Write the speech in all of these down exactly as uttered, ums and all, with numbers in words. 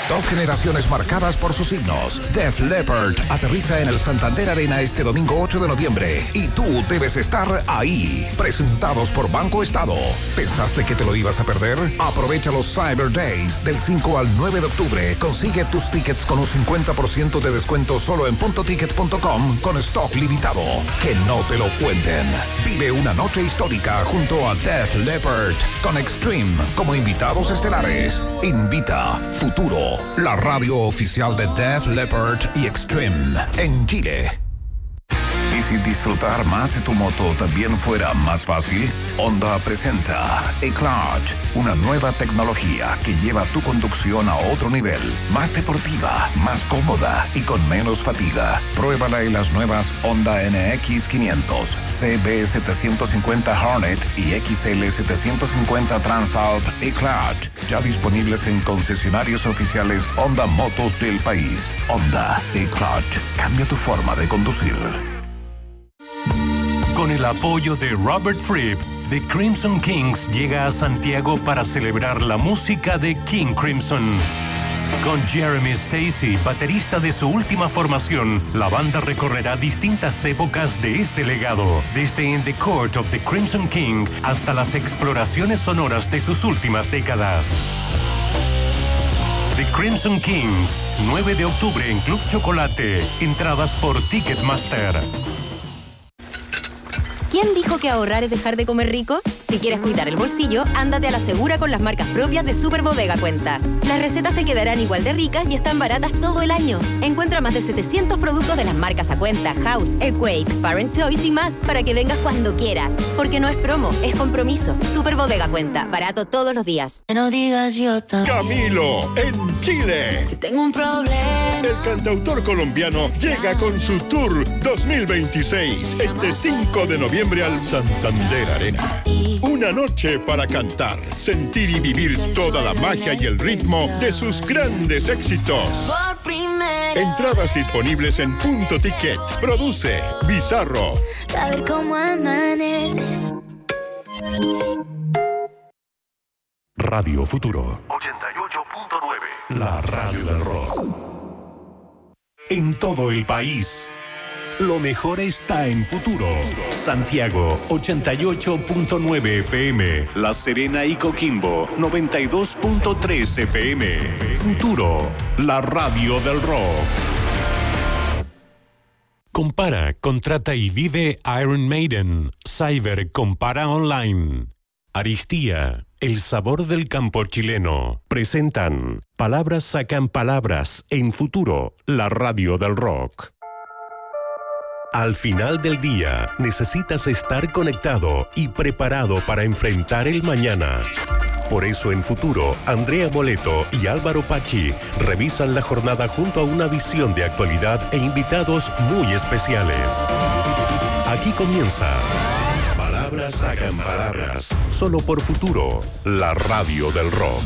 Dos generaciones marcadas por sus signos. Def Leppard aterriza en el Santander Arena este domingo ocho de noviembre y tú debes estar ahí. Presentados por Banco Estado. ¿Pensaste que te lo ibas a perder? Aprovecha los Cyber Days del cinco al nueve de octubre. Consigue tus tickets con un cincuenta por ciento de descuento solo en punto ticket punto com con stock limitado. Que no te lo cuenten. Vive una noche histórica junto a Def Leppard con Extreme como invitados estelares. Invita Futuro, la radio oficial de Def Leppard y Extreme en Chile. ¿Y si disfrutar más de tu moto también fuera más fácil? Honda presenta eClutch, una nueva tecnología que lleva tu conducción a otro nivel, más deportiva, más cómoda y con menos fatiga. Pruébala en las nuevas Honda N X quinientos, C B setecientos cincuenta Hornet y X L setecientos cincuenta Transalp eClutch, ya disponibles en concesionarios oficiales Honda Motos del país. Honda eClutch, cambia tu forma de conducir. Con el apoyo de Robert Fripp, The Crimson Kings llega a Santiago para celebrar la música de King Crimson. Con Jeremy Stacy, baterista de su última formación, la banda recorrerá distintas épocas de ese legado, desde In the Court of the Crimson King hasta las exploraciones sonoras de sus últimas décadas. The Crimson Kings, nueve de octubre en Club Chocolate. Entradas por Ticketmaster. ¿Quién dijo que ahorrar es dejar de comer rico? Si quieres cuidar el bolsillo, ándate a la segura con las marcas propias de Super Bodega Cuenta. Las recetas te quedarán igual de ricas y están baratas todo el año. Encuentra más de setecientos productos de las marcas A Cuenta, House, Equate, Parent Choice y más para que vengas cuando quieras. Porque no es promo, es compromiso. Super Bodega Cuenta, barato todos los días. No digas yo también. Camilo, en Chile. Tengo un problema. El cantautor colombiano llega con su Tour dos mil veintiséis este cinco de noviembre al Santander Arena. Una noche para cantar, sentir y vivir toda la magia y el ritmo de sus grandes éxitos. Entradas disponibles en Punto Ticket. Produce Bizarro. A ver cómo amaneces. Radio Futuro ochenta y ocho punto nueve. La radio del rock. En todo el país. Lo mejor está en Futuro. Santiago, ochenta y ocho punto nueve F M. La Serena y Coquimbo, noventa y dos punto tres F M. Futuro, la radio del rock. Compara, contrata y vive Iron Maiden. Cyber compara online. Aristía, el sabor del campo chileno. Presentan Palabras sacan palabras en Futuro, la radio del rock. Al final del día, necesitas estar conectado y preparado para enfrentar el mañana. Por eso en Futuro, Andrea Boleto y Álvaro Pachi revisan la jornada junto a una visión de actualidad e invitados muy especiales. Aquí comienza Palabras sacan palabras, solo por Futuro, la radio del rock.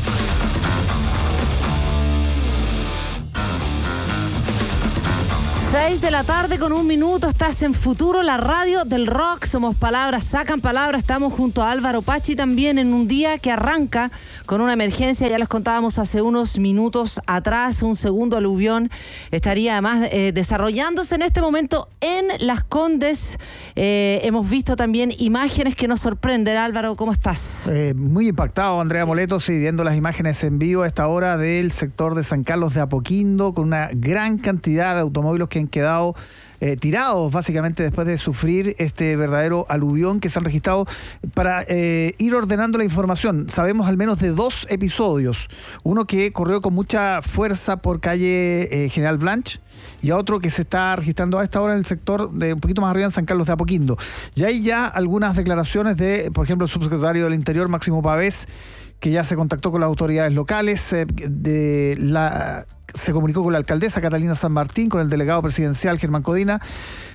seis de la tarde con un minuto, estás en Futuro, la radio del rock. Somos Palabras sacan palabras. Estamos junto a Álvaro Pachi también en un día que arranca con una emergencia. Ya les contábamos hace unos minutos atrás, un segundo aluvión estaría además eh, desarrollándose en este momento en Las Condes. Eh, hemos visto también imágenes que nos sorprenden. Álvaro, ¿cómo estás? Eh, muy impactado, Andrea Moleto, siguiendo las imágenes en vivo a esta hora del sector de San Carlos de Apoquindo, con una gran cantidad de automóviles que han quedado eh, tirados básicamente después de sufrir este verdadero aluvión que se han registrado. Para eh, ir ordenando la información, sabemos al menos de dos episodios, uno que corrió con mucha fuerza por calle eh, General Blanch y a otro que se está registrando a esta hora en el sector de un poquito más arriba en San Carlos de Apoquindo. Y hay ya algunas declaraciones de, por ejemplo, el subsecretario del Interior, Máximo Pavés, que ya se contactó con las autoridades locales, eh, de la... se comunicó con la alcaldesa Catalina San Martín, con el delegado presidencial Germán Codina,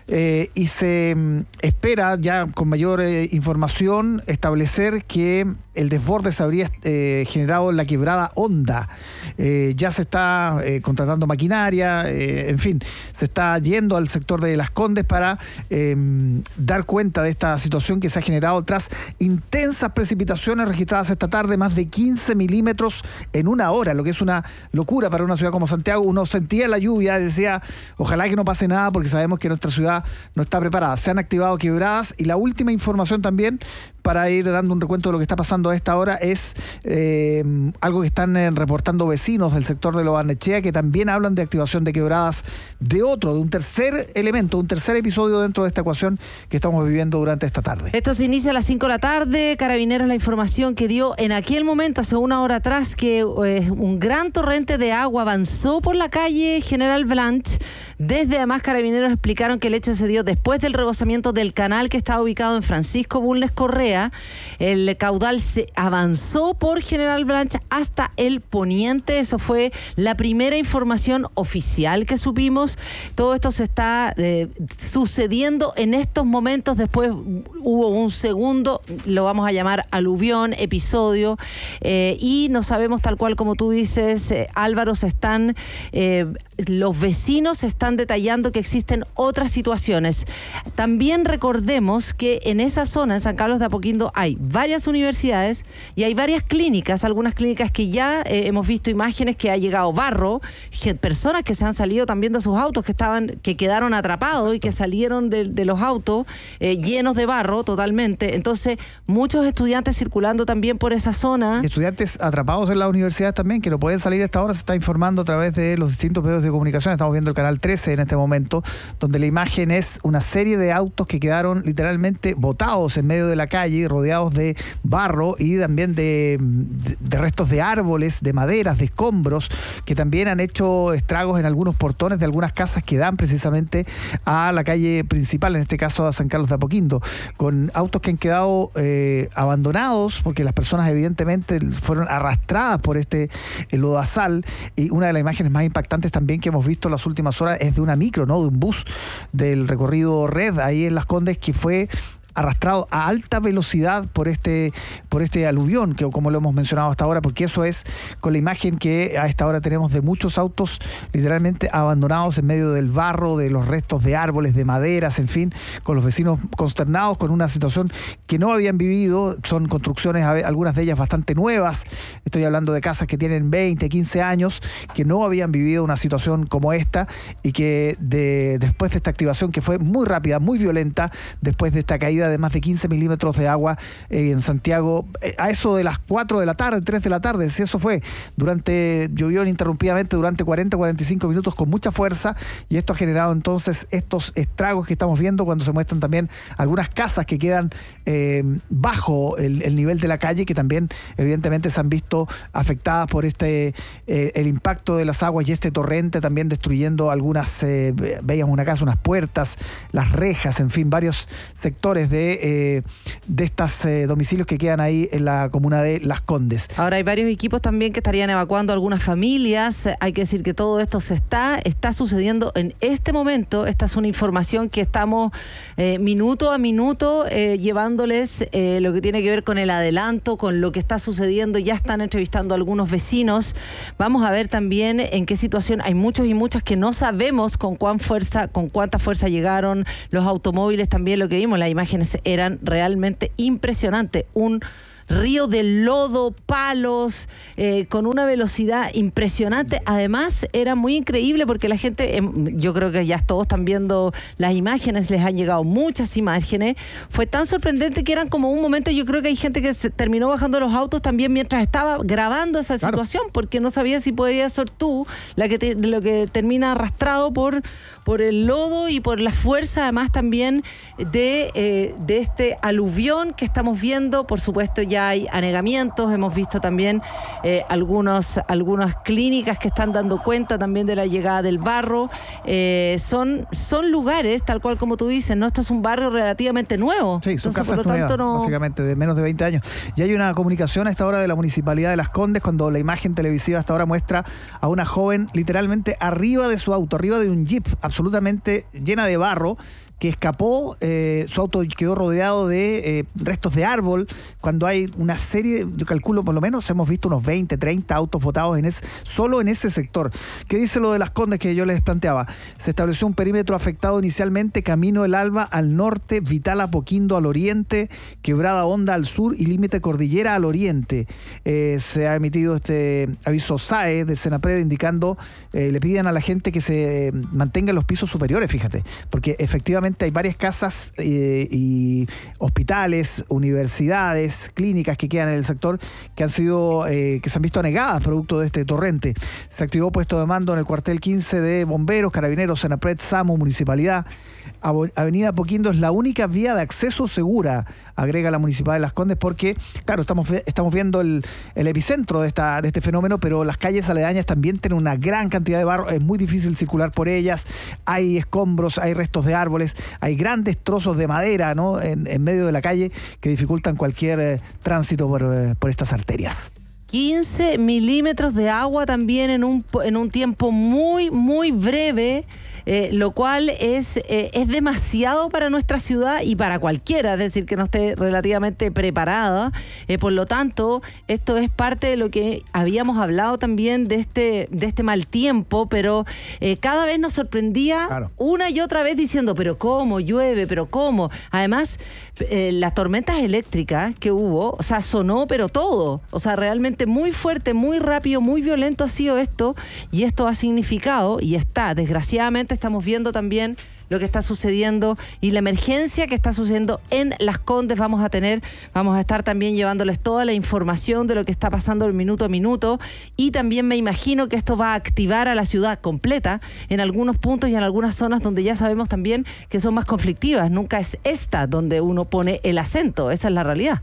eh, y se mm, espera ya con mayor eh, información establecer que el desborde se habría eh, generado en la quebrada Honda. Eh, ya se está eh, contratando maquinaria, eh, en fin, se está yendo al sector de Las Condes para eh, dar cuenta de esta situación que se ha generado tras intensas precipitaciones registradas esta tarde, más de quince milímetros en una hora, lo que es una locura para una ciudad como Santiago. Uno sentía la lluvia y decía, ojalá que no pase nada porque sabemos que nuestra ciudad no está preparada. Se han activado quebradas y la última información también, para ir dando un recuento de lo que está pasando a esta hora, es eh, algo que están eh, reportando vecinos del sector de Lo Barnechea, que también hablan de activación de quebradas de otro, de un tercer elemento, un tercer episodio dentro de esta ecuación que estamos viviendo durante esta tarde. Esto se inicia a las cinco de la tarde. Carabineros, la información que dio en aquel momento, hace una hora atrás, que eh, un gran torrente de agua avanzó por la calle General Blanch. Desde además Carabineros explicaron que el hecho se dio después del rebosamiento del canal que estaba ubicado en Francisco Bulnes Correa. El caudal se avanzó por General Blanch hasta el poniente. Eso fue la primera información oficial que supimos. Todo esto se está eh, sucediendo en estos momentos. Después hubo un segundo, lo vamos a llamar aluvión, episodio, eh, y no sabemos, tal cual como tú dices, eh, Álvaro, se están eh, los vecinos están detallando que existen otras situaciones. También recordemos que en esa zona, en San Carlos de Apoquindo, hay varias universidades y hay varias clínicas, algunas clínicas que ya eh, hemos visto imágenes que ha llegado barro, personas que se han salido también de sus autos, que estaban, que quedaron atrapados y que salieron de, de los autos eh, llenos de barro totalmente. Entonces, muchos estudiantes circulando también por esa zona. Estudiantes atrapados en las universidades también, que no pueden salir a esta hora, se está informando a través de los distintos medios de comunicación. Estamos viendo el canal trece en este momento, donde la imagen es una serie de autos que quedaron literalmente botados en medio de la calle, rodeados de barro y también de, de, de restos de árboles, de maderas, de escombros, que también han hecho estragos en algunos portones de algunas casas que dan precisamente a la calle principal, en este caso a San Carlos de Apoquindo, con autos que han quedado eh, abandonados porque las personas evidentemente fueron arrastradas por este lodazal. Y una de las imágenes más impactantes también que hemos visto en las últimas horas es de una micro, ¿no? De un bus del recorrido Red ahí en Las Condes, que fue arrastrado a alta velocidad por este por este aluvión, que como lo hemos mencionado hasta ahora, porque eso es con la imagen que a esta hora tenemos de muchos autos literalmente abandonados en medio del barro, de los restos de árboles, de maderas, en fin, con los vecinos consternados con una situación que no habían vivido. Son construcciones, algunas de ellas bastante nuevas, estoy hablando de casas que tienen veinte, quince años, que no habían vivido una situación como esta, y que de, después de esta activación que fue muy rápida, muy violenta, después de esta caída de más de quince milímetros de agua eh, en Santiago, eh, a eso de las cuatro de la tarde, tres de la tarde, si eso fue, durante, llovió ininterrumpidamente durante cuarenta, cuarenta y cinco minutos con mucha fuerza, y esto ha generado entonces estos estragos que estamos viendo cuando se muestran también algunas casas que quedan eh, bajo el, el nivel de la calle, que también evidentemente se han visto afectadas por este eh, el impacto de las aguas y este torrente, también destruyendo algunas, eh, veíamos una casa, unas puertas, las rejas, en fin, varios sectores de, eh, de estos eh, domicilios que quedan ahí en la comuna de Las Condes. Ahora hay varios equipos también que estarían evacuando algunas familias. Hay que decir que todo esto se está, está sucediendo en este momento. Esta es una información que estamos eh, minuto a minuto eh, llevándoles eh, lo que tiene que ver con el adelanto, con lo que está sucediendo. Ya están entrevistando a algunos vecinos. Vamos a ver también en qué situación. Hay muchos y muchas que no sabemos con cuán fuerza, con cuánta fuerza llegaron los automóviles. También lo que vimos, las imágenes eran realmente impresionantes. Un río de lodo, palos, eh, con una velocidad impresionante. Además, era muy increíble porque la gente, eh, yo creo que ya todos están viendo las imágenes, les han llegado muchas imágenes. Fue tan sorprendente que eran como un momento, yo creo que hay gente que se terminó bajando los autos también mientras estaba grabando esa Claro. situación, porque no sabía si podía ser tú la que te, lo que termina arrastrado por, por el lodo y por la fuerza, además también de, eh, de este aluvión que estamos viendo. Por supuesto, ya hay anegamientos, hemos visto también eh, algunos, algunas clínicas que están dando cuenta también de la llegada del barro. Eh, son, son lugares, tal cual como tú dices, ¿no? Esto es un barrio relativamente nuevo. Sí, son Entonces, casas por lo nuevas, tanto, no... básicamente, de menos de veinte años. Y hay una comunicación a esta hora de la Municipalidad de Las Condes, cuando la imagen televisiva hasta ahora muestra a una joven literalmente arriba de su auto, arriba de un jeep, absolutamente llena de barro, que escapó, eh, su auto quedó rodeado de eh, restos de árbol, cuando hay una serie, yo calculo por lo menos hemos visto unos veinte, treinta autos botados en ese, solo en ese sector. ¿Qué dice lo de Las Condes que yo les planteaba? Se estableció un perímetro afectado inicialmente, Camino El Alba al norte, Vital Apoquindo al oriente, Quebrada Honda al sur y Límite Cordillera al oriente. Eh, se ha emitido este aviso S A E de Senapred indicando, eh, le piden a la gente que se mantenga en los pisos superiores, fíjate, porque efectivamente hay varias casas eh, y hospitales, universidades, clínicas que quedan en el sector que han sido, eh, que se han visto anegadas producto de este torrente. Se activó puesto de mando en el cuartel quince de Bomberos, Carabineros, Senapred, SAMU, Municipalidad. Avenida Apoquindo es la única vía de acceso segura, agrega la Municipalidad de Las Condes, porque, claro, estamos, estamos viendo el, el epicentro de, esta, de este fenómeno, pero las calles aledañas también tienen una gran cantidad de barro, es muy difícil circular por ellas, hay escombros, hay restos de árboles, hay grandes trozos de madera, ¿no?, en, en medio de la calle que dificultan cualquier eh, tránsito por, eh, por estas arterias. quince milímetros de agua también en un, en un tiempo muy, muy breve. Eh, lo cual es, eh, es demasiado para nuestra ciudad y para cualquiera, es decir, que no esté relativamente preparada. Eh, por lo tanto, esto es parte de lo que habíamos hablado también de este, de este mal tiempo, pero eh, cada vez nos sorprendía, claro, una y otra vez diciendo, pero ¿cómo llueve? ¿Pero cómo? Además, eh, las tormentas eléctricas que hubo, o sea, sonó pero todo, o sea, realmente muy fuerte, muy rápido, muy violento ha sido esto, y esto ha significado, y está, desgraciadamente, estamos viendo también lo que está sucediendo y la emergencia que está sucediendo en Las Condes. Vamos a tener, vamos a estar también llevándoles toda la información de lo que está pasando el minuto a minuto, y también me imagino que esto va a activar a la ciudad completa en algunos puntos y en algunas zonas donde ya sabemos también que son más conflictivas. Nunca es esta donde uno pone el acento, esa es la realidad.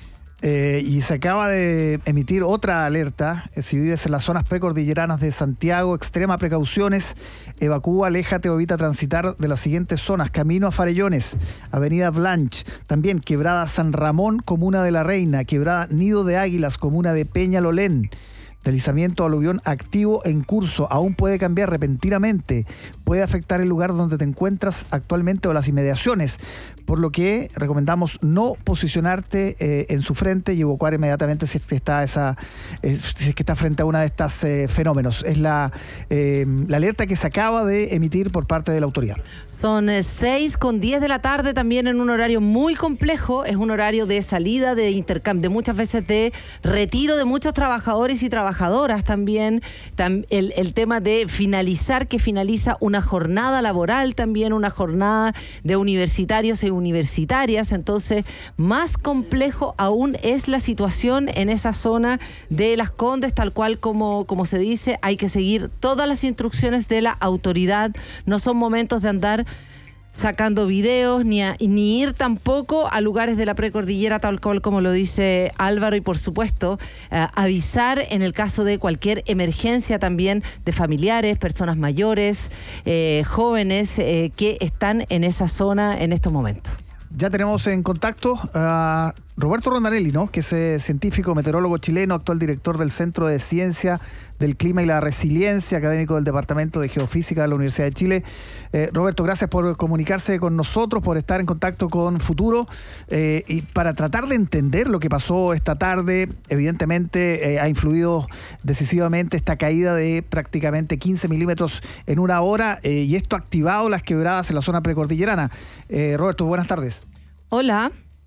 Eh, y se acaba de emitir otra alerta. Eh, si vives en las zonas precordilleranas de Santiago, extrema precauciones, evacúa, aléjate o evita transitar de las siguientes zonas: Camino a Farellones, Avenida Blanche, también Quebrada San Ramón, Comuna de la Reina, Quebrada Nido de Águilas, Comuna de Peñalolén. Deslizamiento aluvión activo en curso, aún puede cambiar repentinamente, puede afectar el lugar donde te encuentras actualmente o las inmediaciones, por lo que recomendamos no posicionarte eh, en su frente y evacuar inmediatamente si es que está, esa, eh, si es que está frente a uno de estos eh, fenómenos. Es la, eh, la alerta que se acaba de emitir por parte de la autoridad. Son seis con diez de la tarde, también en un horario muy complejo, es un horario de salida, de intercambio, de muchas veces de retiro de muchos trabajadores y trabajadoras también, tam, el, el tema de finalizar, que finaliza una jornada laboral también, una jornada de universitarios y universitarias. Entonces, más complejo aún es la situación en esa zona de Las Condes, tal cual como, como se dice, hay que seguir todas las instrucciones de la autoridad, no son momentos de andar sacando videos, ni, a, ni ir tampoco a lugares de la precordillera, tal cual como lo dice Álvaro, y por supuesto eh, avisar en el caso de cualquier emergencia también de familiares, personas mayores, eh, jóvenes eh, que están en esa zona en estos momentos. Ya tenemos en contacto a Roberto Rondanelli, ¿no?, que es eh, científico, meteorólogo chileno, actual director del Centro de Ciencia del Clima y la Resiliencia, académico del Departamento de Geofísica de la Universidad de Chile. Eh, Roberto, gracias por comunicarse con nosotros, por estar en contacto con Futuro, eh, y para tratar de entender lo que pasó esta tarde. Evidentemente eh, ha influido decisivamente esta caída de prácticamente quince milímetros en una hora, eh, y esto ha activado las quebradas en la zona precordillerana. Eh, Roberto, buenas tardes. Hola.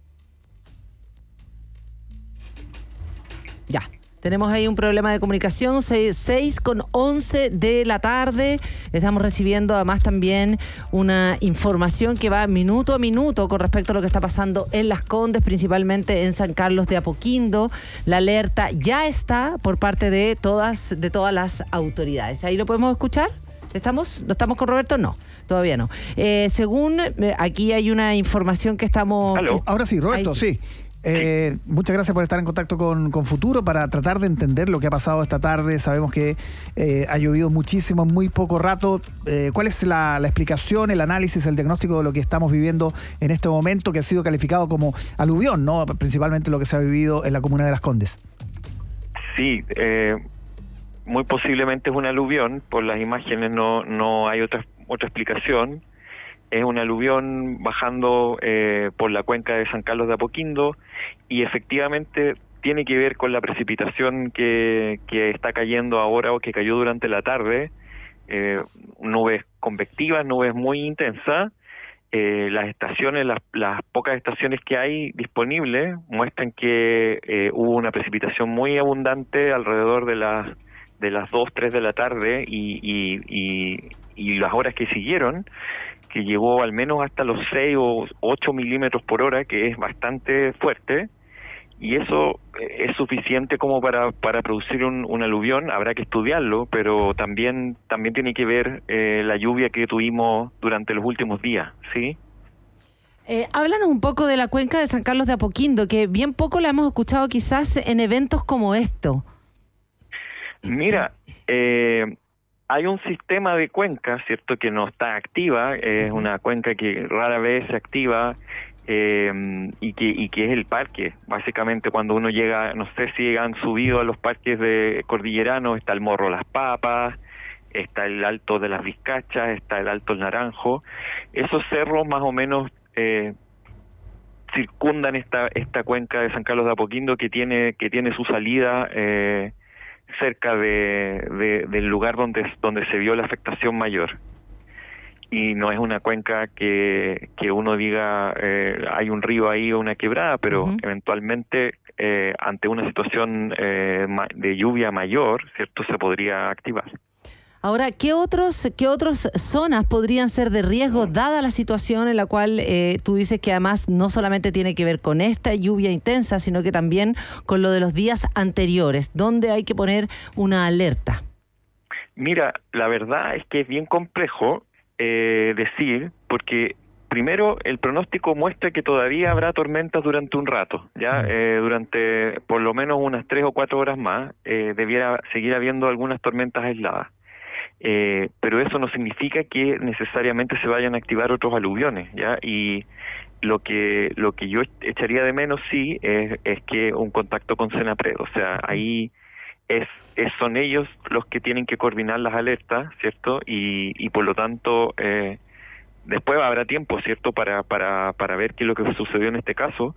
Ya, tenemos ahí un problema de comunicación, seis con once de la tarde. Estamos recibiendo además también una información que va minuto a minuto con respecto a lo que está pasando en Las Condes, principalmente en San Carlos de Apoquindo. La alerta ya está por parte de todas, de todas las autoridades. ¿Ahí lo podemos escuchar? ¿Estamos? ¿No estamos con Roberto? No, todavía no. Eh, según, eh, aquí hay una información que estamos... Que, Ahora sí, Roberto, sí. sí. Eh, muchas gracias por estar en contacto con, con Futuro para tratar de entender lo que ha pasado esta tarde. Sabemos que eh, ha llovido muchísimo en muy poco rato. Eh, ¿Cuál es la, la explicación, el análisis, el diagnóstico de lo que estamos viviendo en este momento, que ha sido calificado como aluvión, ¿no?, principalmente lo que se ha vivido en la comuna de Las Condes? Sí, eh, muy posiblemente es un aluvión. Por las imágenes no, no hay otra, otra explicación. es un aluvión bajando eh, por la cuenca de San Carlos de Apoquindo y efectivamente tiene que ver con la precipitación que, que está cayendo ahora o que cayó durante la tarde, eh, nubes convectivas, nubes muy intensas. Eh, las estaciones, las, las pocas estaciones que hay disponibles muestran que eh, hubo una precipitación muy abundante alrededor de las de las dos, tres de la tarde y, y, y, y las horas que siguieron, que llegó al menos hasta los seis o ocho milímetros por hora, que es bastante fuerte, y eso es suficiente como para, para producir un, un aluvión. Habrá que estudiarlo, pero también también tiene que ver eh, la lluvia que tuvimos durante los últimos días, ¿sí? Eh, háblanos un poco de la cuenca de San Carlos de Apoquindo, que bien poco la hemos escuchado quizás en eventos como esto. Mira, eh, hay un sistema de cuencas, ¿cierto?, que no está activa, es una cuenca que rara vez se activa, eh, y que y que es el parque. Básicamente cuando uno llega, no sé si han subido a los parques de cordilleranos, está el Morro Las Papas, está el Alto de las Vizcachas, está el Alto del Naranjo. Esos cerros más o menos eh, circundan esta esta cuenca de San Carlos de Apoquindo, que tiene que tiene su salida eh, cerca de, de del lugar donde donde se vio la afectación mayor. Y no es una cuenca que, que uno diga eh, hay un río ahí o una quebrada, pero uh-huh. eventualmente eh, ante una situación eh, de lluvia mayor, ¿cierto?, se podría activar. Ahora, ¿qué otros qué otras zonas podrían ser de riesgo dada la situación en la cual eh, tú dices que además no solamente tiene que ver con esta lluvia intensa, sino que también con lo de los días anteriores? ¿Dónde hay que poner una alerta? Mira, la verdad es que es bien complejo Eh, decir, porque primero el pronóstico muestra que todavía habrá tormentas durante un rato, ya eh, durante por lo menos unas tres o cuatro horas más eh, debiera seguir habiendo algunas tormentas aisladas, eh, pero eso no significa que necesariamente se vayan a activar otros aluviones, ya. Y lo que lo que yo echaría de menos sí es, es que un contacto con Senapred, o sea, ahí Es, es son ellos los que tienen que coordinar las alertas, ¿cierto? Y, y por lo tanto, eh, después habrá tiempo, ¿cierto?, para, para, para ver qué es lo que sucedió en este caso,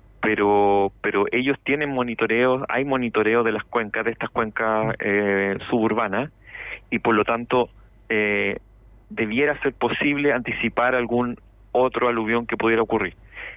pero pero ellos tienen monitoreo, hay monitoreo de las cuencas, de estas cuencas eh, suburbanas, y por lo tanto, eh, debiera ser posible anticipar algún otro aluvión que pudiera ocurrir.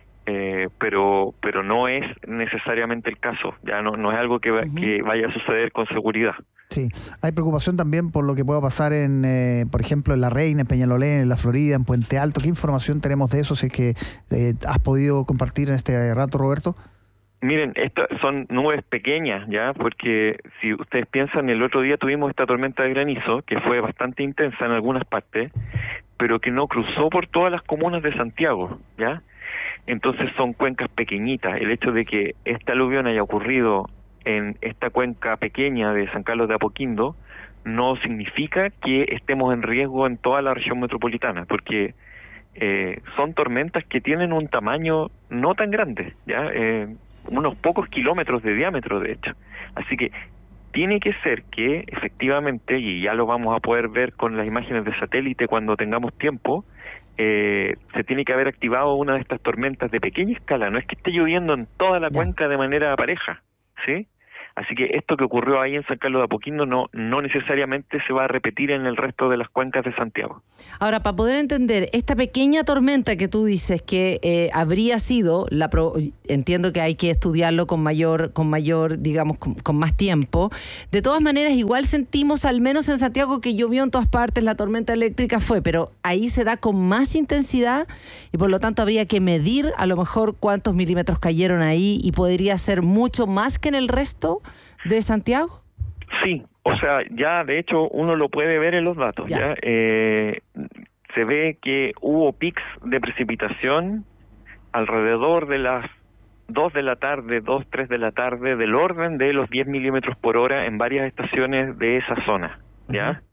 Eh, pero pero no es necesariamente el caso, ya no no es algo que, uh-huh. que vaya a suceder con seguridad. Sí, hay preocupación también por lo que pueda pasar en, eh, por ejemplo, en La Reina, en Peñalolén, en La Florida, en Puente Alto. ¿Qué información tenemos de eso, si es que eh, has podido compartir en este rato, Roberto? Miren, estas son nubes pequeñas, ya, porque si ustedes piensan, el otro día tuvimos esta tormenta de granizo que fue bastante intensa en algunas partes, pero que no cruzó por todas las comunas de Santiago, ya. Entonces son cuencas pequeñitas. El hecho de que este aluvión haya ocurrido en esta cuenca pequeña de San Carlos de Apoquindo no significa que estemos en riesgo en toda la región metropolitana, porque eh, son tormentas que tienen un tamaño no tan grande, ya eh, unos pocos kilómetros de diámetro, de hecho. Así que tiene que ser que efectivamente, y ya lo vamos a poder ver con las imágenes de satélite cuando tengamos tiempo, Eh, se tiene que haber activado una de estas tormentas de pequeña escala. No es que esté lloviendo en toda la cuenca de manera pareja, ¿sí? Así que esto que ocurrió ahí en San Carlos de Apoquindo no, no necesariamente se va a repetir en el resto de las cuencas de Santiago. Ahora, para poder entender, esta pequeña tormenta que tú dices que eh, habría sido, la pro, entiendo que hay que estudiarlo con mayor, con mayor, digamos, con, con más tiempo. De todas maneras, igual sentimos, al menos en Santiago, que llovió en todas partes, la tormenta eléctrica fue, pero ahí se da con más intensidad y por lo tanto habría que medir a lo mejor cuántos milímetros cayeron ahí y podría ser mucho más que en el resto de Santiago. Sí, o ya. sea, ya de hecho uno lo puede ver en los datos. Ya, ya eh, se ve que hubo pics de precipitación alrededor de las dos de la tarde, dos, tres de la tarde, del orden de los diez milímetros por hora en varias estaciones de esa zona, ¿ya? Uh-huh.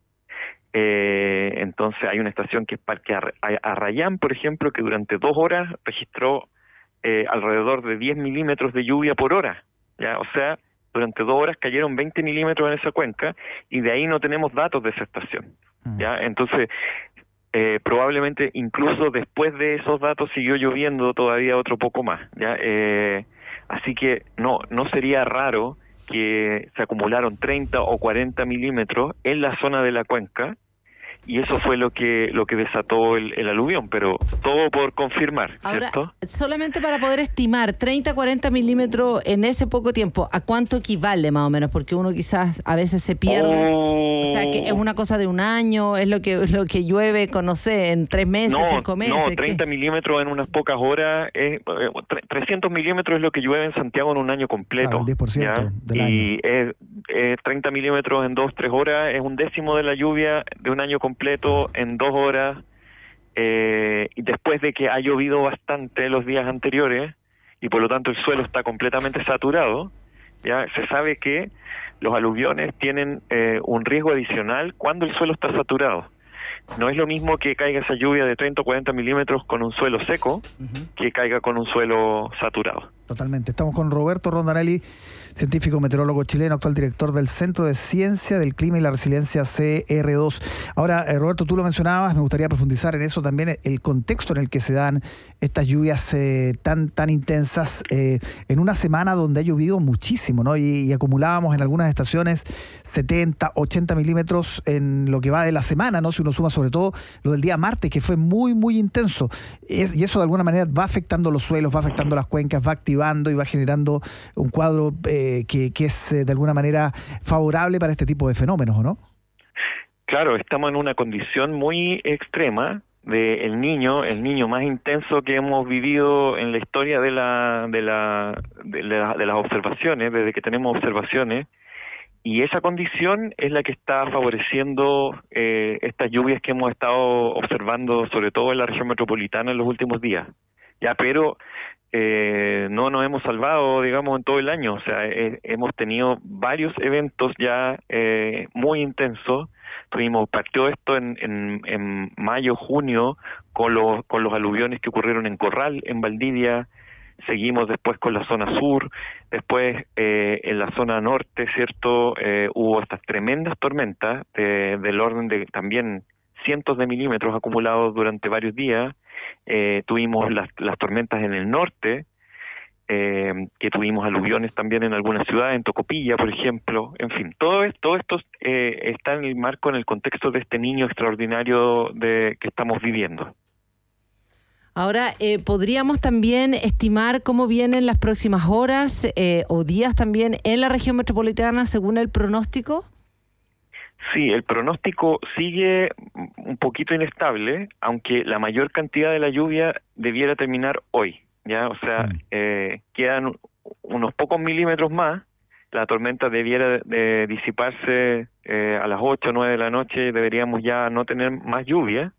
Eh, entonces hay una estación que es Parque Arrayán, por ejemplo, que durante dos horas registró eh, alrededor de diez milímetros de lluvia por hora, ¿ya? O sea, durante dos horas cayeron veinte milímetros en esa cuenca y de ahí no tenemos datos de esa estación, ¿ya? Entonces, eh, probablemente incluso después de esos datos siguió lloviendo todavía otro poco más, ¿ya? Eh, así que no, no sería raro que se acumularon treinta o cuarenta milímetros en la zona de la cuenca, y eso fue lo que lo que desató el, el aluvión, pero todo por confirmar, Ahora, ¿cierto? solamente para poder estimar, treinta, cuarenta milímetros en ese poco tiempo, ¿a cuánto equivale más o menos? Porque uno quizás a veces se pierde. Oh. O sea, que es una cosa de un año, es lo que lo que llueve, con, no sé, en tres meses, no, cinco meses. No, treinta ¿qué? milímetros en unas pocas horas, es, eh, trescientos milímetros es lo que llueve en Santiago en un año completo. Claro, el diez por ciento ¿ya? del y año. Es, es treinta milímetros en dos, tres horas, es un décimo de la lluvia de un año completo en dos horas, eh, y después de que ha llovido bastante los días anteriores, y por lo tanto el suelo está completamente saturado, ya se sabe que los aluviones tienen eh, un riesgo adicional cuando el suelo está saturado. No es lo mismo que caiga esa lluvia de treinta o cuarenta milímetros con un suelo seco, uh-huh, que caiga con un suelo saturado. Totalmente. Estamos con Roberto Rondanelli, científico meteorólogo chileno, actual director del Centro de Ciencia del Clima y la Resiliencia C R dos. Ahora, eh, Roberto, tú lo mencionabas, me gustaría profundizar en eso también, el contexto en el que se dan estas lluvias eh, tan tan intensas eh, en una semana donde ha llovido muchísimo, ¿no? Y, y acumulábamos en algunas estaciones setenta, ochenta milímetros en lo que va de la semana, ¿no? Si uno suma sobre todo lo del día martes, que fue muy, muy intenso. Es, y eso de alguna manera va afectando los suelos, va afectando las cuencas, va activando y va generando un cuadro eh, que, que es eh, de alguna manera favorable para este tipo de fenómenos, ¿o no? Claro, estamos en una condición muy extrema de el niño, el niño más intenso que hemos vivido en la historia de la de la de, la, de las observaciones, desde que tenemos observaciones, y esa condición es la que está favoreciendo eh, estas lluvias que hemos estado observando, sobre todo en la región metropolitana en los últimos días. Ya, pero eh, no nos hemos salvado, digamos, en todo el año. O sea, eh, hemos tenido varios eventos ya eh, muy intensos. Tuvimos, partió esto en, en, en mayo, junio, con los, con los aluviones que ocurrieron en Corral, en Valdivia. Seguimos después con la zona sur, después eh, en la zona norte, ¿cierto? Eh, hubo estas tremendas tormentas de, del orden de también cientos de milímetros acumulados durante varios días. Eh, tuvimos las, las tormentas en el norte, eh, que tuvimos aluviones también en algunas ciudades, en Tocopilla, por ejemplo. En fin, todo esto, todo esto eh, está en el marco, en el contexto de este niño extraordinario de que estamos viviendo. Ahora, eh, ¿podríamos también estimar cómo vienen las próximas horas eh, o días también en la región metropolitana según el pronóstico? Sí, el pronóstico sigue un poquito inestable, aunque la mayor cantidad de la lluvia debiera terminar hoy, ¿ya? O sea, mm. eh, quedan unos pocos milímetros más, la tormenta debiera de disiparse eh, a las ocho o nueve de la noche, deberíamos ya no tener más lluvia.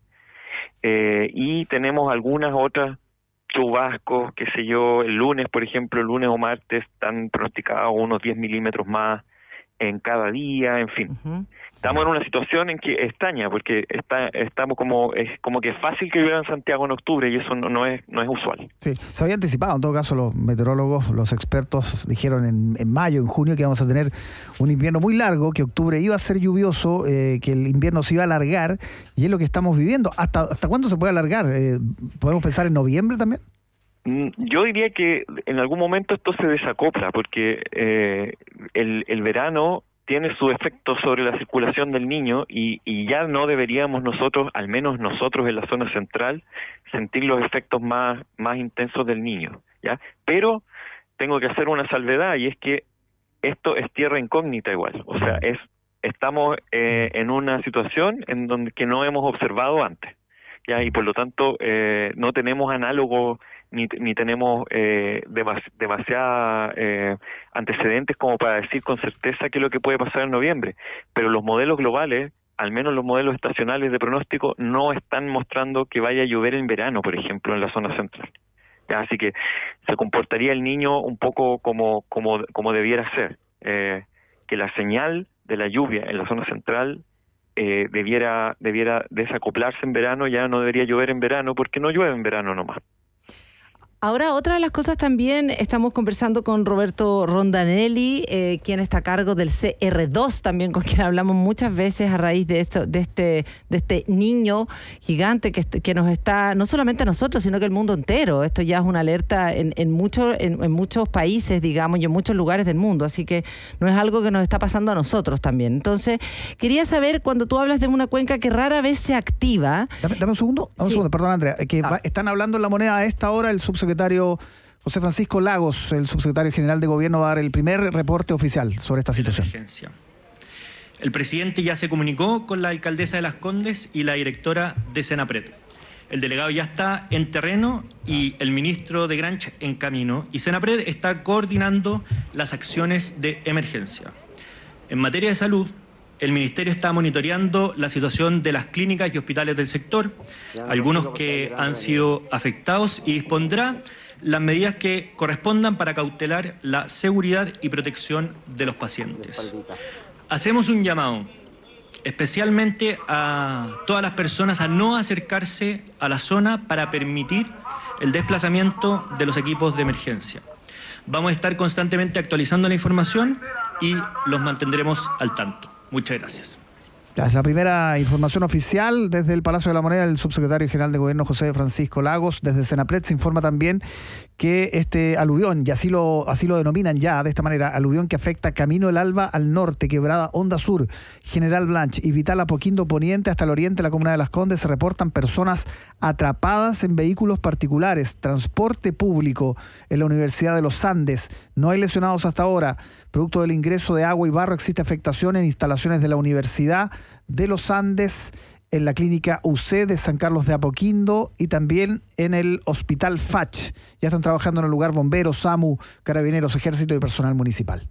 Eh, y tenemos algunas otras chubascos, qué sé yo, el lunes, por ejemplo, el lunes o martes están pronosticados unos diez milímetros más en cada día, en fin. Uh-huh. Estamos en una situación en que extraña, porque está, estamos como es como que es fácil que llueva en Santiago en octubre y eso no, no es no es usual. Sí, se había anticipado, en todo caso los meteorólogos, los expertos dijeron en, en mayo, en junio, que íbamos a tener un invierno muy largo, que octubre iba a ser lluvioso, eh, que el invierno se iba a alargar, y es lo que estamos viviendo. ¿Hasta, hasta cuándo se puede alargar? Eh, ¿Podemos pensar en noviembre también? Yo diría que en algún momento esto se desacopla, porque eh, el, el verano tiene su efecto sobre la circulación del niño y, y ya no deberíamos nosotros, al menos nosotros en la zona central, sentir los efectos más, más intensos del niño, ¿ya? Pero tengo que hacer una salvedad, y es que esto es tierra incógnita igual, o sea, es estamos eh, en una situación en donde que no hemos observado antes, ¿ya? Y por lo tanto eh, no tenemos análogo ni, ni tenemos eh, demas, demasiada eh, antecedentes como para decir con certeza qué es lo que puede pasar en noviembre. Pero los modelos globales, al menos los modelos estacionales de pronóstico, no están mostrando que vaya a llover en verano, por ejemplo, en la zona central. ¿Ya? Así que se comportaría el niño un poco como, como, como debiera ser, eh, que la señal de la lluvia en la zona central eh, debiera, debiera desacoplarse en verano, ya no debería llover en verano, porque no llueve en verano nomás. Ahora, otra de las cosas también, estamos conversando con Roberto Rondanelli, eh, quien está a cargo del C R dos, también con quien hablamos muchas veces a raíz de esto, de este, de este niño gigante que, que nos está, no solamente a nosotros, sino que el mundo entero. Esto ya es una alerta en, en, mucho, en, en muchos países, digamos, y en muchos lugares del mundo, así que no es algo que nos está pasando a nosotros también. Entonces, quería saber, cuando tú hablas de una cuenca que rara vez se activa... Dame, dame un segundo, dame Sí. un segundo, perdón, Andrea, que Ah. va- están hablando en La Moneda a esta hora el subsecretario José Francisco Lagos, el subsecretario general de Gobierno, va a dar el primer reporte oficial sobre esta situación. Emergencia. El presidente ya se comunicó con la alcaldesa de Las Condes y la directora de Senapred. El delegado ya está en terreno y el ministro de Granch en camino, y Senapred está coordinando las acciones de emergencia. En materia de salud, el Ministerio está monitoreando la situación de las clínicas y hospitales del sector, algunos que han sido afectados, y dispondrá las medidas que correspondan para cautelar la seguridad y protección de los pacientes. Hacemos un llamado especialmente a todas las personas a no acercarse a la zona para permitir el desplazamiento de los equipos de emergencia. Vamos a estar constantemente actualizando la información y los mantendremos al tanto. Muchas gracias. Ya, es la primera información oficial desde el Palacio de la Moneda del subsecretario general de Gobierno José Francisco Lagos. Desde Senapred se informa también que este aluvión, y así lo, así lo denominan ya de esta manera, aluvión que afecta Camino El Alba al norte, Quebrada Honda Sur, General Blanch y Vital Apoquindo Poniente hasta el oriente de la comuna de Las Condes, se reportan personas atrapadas en vehículos particulares, transporte público en la Universidad de los Andes. No hay lesionados hasta ahora. Producto del ingreso de agua y barro existe afectación en instalaciones de la Universidad de los Andes, en la clínica U C de San Carlos de Apoquindo y también en el Hospital Fach. Ya están trabajando en el lugar bomberos, SAMU, carabineros, ejército y personal municipal.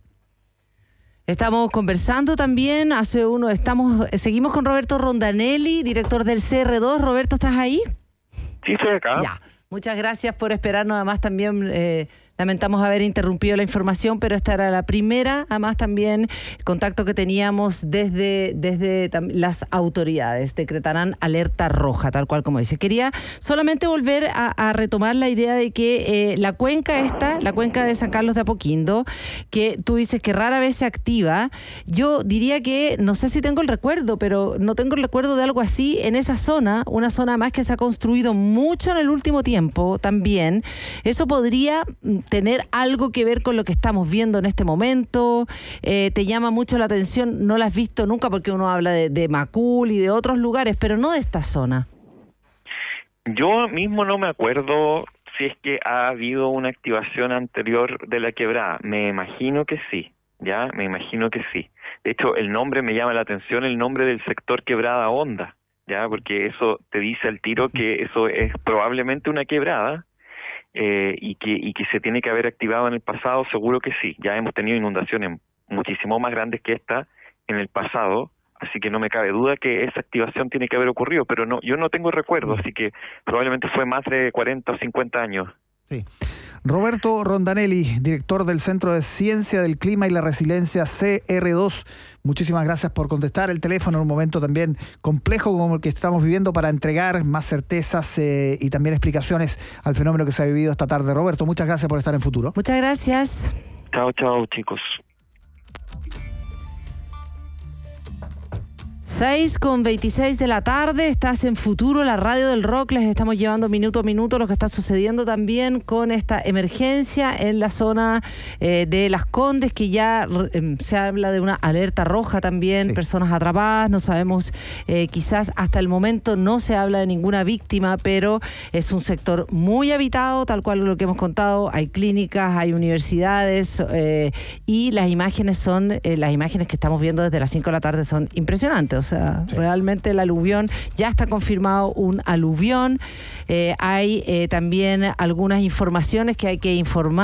Estamos conversando también, hace uno, estamos, seguimos con Roberto Rondanelli, director del C R dos. Roberto, ¿estás ahí? Sí, estoy acá. Ya, muchas gracias por esperarnos. Además también eh, lamentamos haber interrumpido la información, pero esta era la primera, además también contacto que teníamos desde, desde tam- las autoridades. Decretarán alerta roja, tal cual como dice. Quería solamente volver a, a retomar la idea de que eh, la cuenca esta, la cuenca de San Carlos de Apoquindo, que tú dices que rara vez se activa, yo diría que, no sé si tengo el recuerdo, pero no tengo el recuerdo de algo así en esa zona, una zona más que se ha construido mucho en el último tiempo también. Eso podría tener algo que ver con lo que estamos viendo en este momento. Eh, te llama mucho la atención, no la has visto nunca porque uno habla de, de Macul y de otros lugares, pero no de esta zona. Yo mismo no me acuerdo si es que ha habido una activación anterior de la quebrada. Me imagino que sí, ya, me imagino que sí. De hecho, el nombre me llama la atención, el nombre del sector Quebrada Honda, ya, porque eso te dice al tiro que eso es probablemente una quebrada. Eh, y que y que se tiene que haber activado en el pasado, seguro que sí. Ya hemos tenido inundaciones muchísimo más grandes que esta en el pasado, así que no me cabe duda que esa activación tiene que haber ocurrido, pero no, yo no tengo recuerdo, así que probablemente fue más de cuarenta o cincuenta años. Sí. Roberto Rondanelli, director del Centro de Ciencia del Clima y la Resiliencia C R dos. Muchísimas gracias por contestar el teléfono en un momento también complejo como el que estamos viviendo, para entregar más certezas eh, y también explicaciones al fenómeno que se ha vivido esta tarde. Roberto, muchas gracias por estar en Futuro. Muchas gracias. Chao, chao, chicos. seis con veintiséis de la tarde, estás en Futuro, la radio del rock. Les estamos llevando minuto a minuto lo que está sucediendo también con esta emergencia en la zona eh, de Las Condes, que ya eh, se habla de una alerta roja también, sí. Personas atrapadas, no sabemos, eh, quizás hasta el momento no se habla de ninguna víctima, pero es un sector muy habitado, tal cual lo que hemos contado. Hay clínicas, hay universidades eh, y las imágenes son, eh, las imágenes que estamos viendo desde las cinco de la tarde son impresionantes. O sea, sí. Realmente el aluvión, ya está confirmado un aluvión. Eh, hay eh, también algunas informaciones que hay que informar.